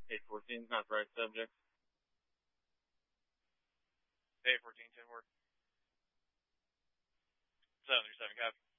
814 is not the right subject. 814, 10 work. 737, copy.